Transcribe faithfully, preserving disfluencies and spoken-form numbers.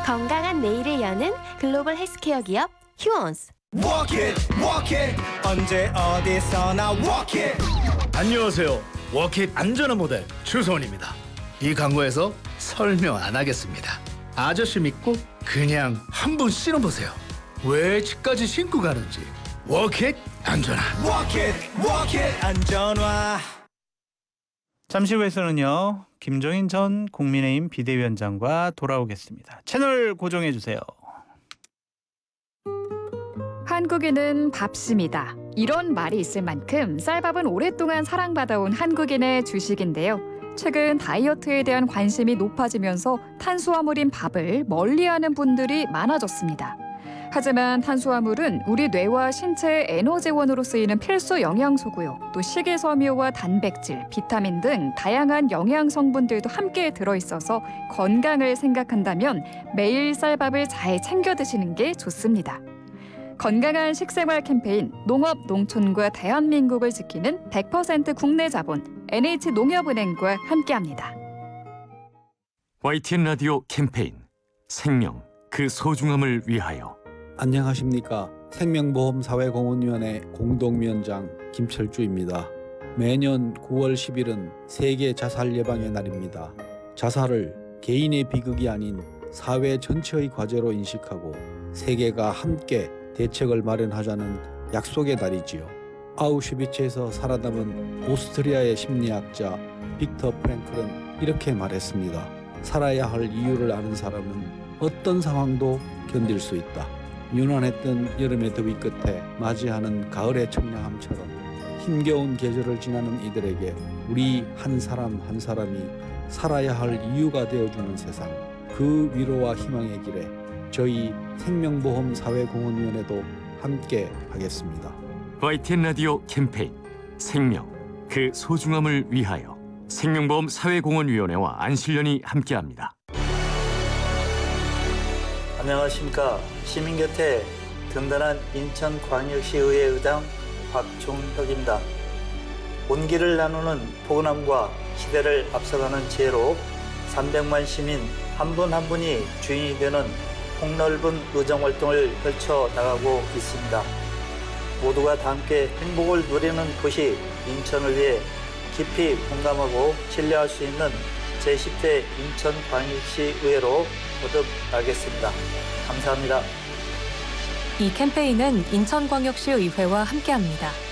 건강한 내일을 여는 글로벌 헬스케어 기업 휴원스. Walk it, walk it. 언제 어디서나 walk it. 안녕하세요. 워킷 안전한 모델 추소원입니다. 이 광고에서 설명 안 하겠습니다. 아저씨 믿고 그냥 한번 신어보세요. 왜 집까지 신고 가는지. 워킷 안전한. Walk it, walk it. 안전화. 잠시 후에서는요, 김종인 전 국민의힘 비대위원장과 돌아오겠습니다. 채널 고정해 주세요. 한국인은 밥심이다. 이런 말이 있을 만큼 쌀밥은 오랫동안 사랑받아온 한국인의 주식인데요. 최근 다이어트에 대한 관심이 높아지면서 탄수화물인 밥을 멀리하는 분들이 많아졌습니다. 하지만 탄수화물은 우리 뇌와 신체의 에너지원으로 쓰이는 필수 영양소고요. 또 식이섬유와 단백질, 비타민 등 다양한 영양 성분들도 함께 들어있어서 건강을 생각한다면 매일 쌀밥을 잘 챙겨 드시는 게 좋습니다. 건강한 식생활 캠페인 농업 농촌과 대한민국을 지키는 백 퍼센트 국내 자본 엔에이치농협은행과 함께합니다. 와이티엔 라디오 캠페인 생명 그 소중함을 위하여. 안녕하십니까. 생명보험사회공헌위원회 공동위원장 김철주입니다. 매년 구월 십일은 세계 자살 예방의 날입니다. 자살을 개인의 비극이 아닌 사회 전체의 과제로 인식하고 세계가 함께 대책을 마련하자는 약속의 날이지요. 아우슈비츠에서 살아남은 오스트리아의 심리학자 빅터 프랭클은 이렇게 말했습니다. 살아야 할 이유를 아는 사람은 어떤 상황도 견딜 수 있다. 유난했던 여름의 더위 끝에 맞이하는 가을의 청량함처럼 힘겨운 계절을 지나는 이들에게 우리 한 사람 한 사람이 살아야 할 이유가 되어주는 세상, 그 위로와 희망의 길에 저희 생명보험사회공헌위원회도 함께 하겠습니다. 와이티엔 라디오 캠페인 생명 그 소중함을 위하여 생명보험사회공헌위원회와 안실련이 함께합니다. 안녕하십니까. 시민 곁에 든든한 인천광역시의회 의장 박종혁입니다. 온기를 나누는 포근함과 시대를 앞서가는 지혜로 삼백만 시민 한 분 한 분이 주인이 되는 폭넓은 의정활동을 펼쳐나가고 있습니다. 모두가 다 함께 행복을 누리는 도시 인천을 위해 깊이 공감하고 신뢰할 수 있는 제십 대 인천광역시의회로 거듭나겠습니다. 감사합니다. 이 캠페인은 인천광역시의회와 함께합니다.